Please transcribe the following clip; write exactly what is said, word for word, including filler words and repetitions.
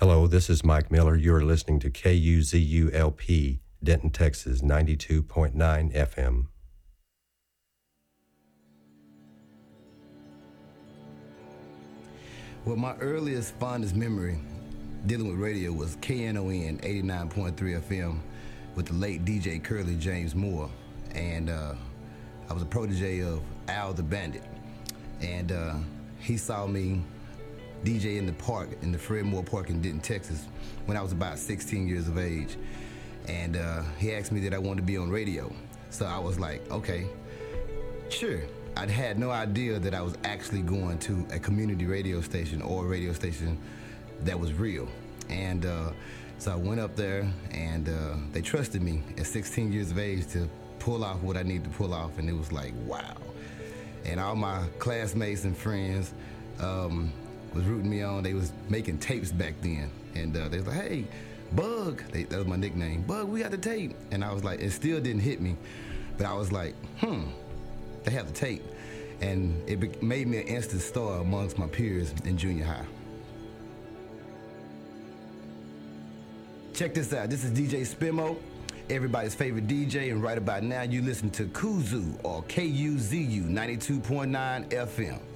Hello, this is Mike Miller. You're listening to K U Z U L P, Denton, Texas, ninety-two point nine F M. Well, my earliest, fondest memory dealing with radio was K N O N eighty-nine point three F M with the late D J Curly James Moore. And uh, I was a protege of Al the Bandit. And uh, he saw me D J in the park, in the Fred Moore Park in Denton, Texas, when I was about sixteen years of age. And uh, he asked me that I wanted to be on radio. So I was like, okay, sure. I'd had no idea that I was actually going to a community radio station or a radio station that was real. And uh, so I went up there, and uh, they trusted me at sixteen years of age to pull off what I needed to pull off, and it was like, wow. And all my classmates and friends um, was rooting me on. They was making tapes back then, and uh, they was like, hey, Bug, they, that was my nickname, Bug, we got the tape. And I was like, it still didn't hit me, but I was like, hmm, they have the tape. And it be- made me an instant star amongst my peers in junior high. Check this out, this is D J Spimo, everybody's favorite D J, and right about now you listen to Kuzu, or K U Z U ninety-two point nine F M.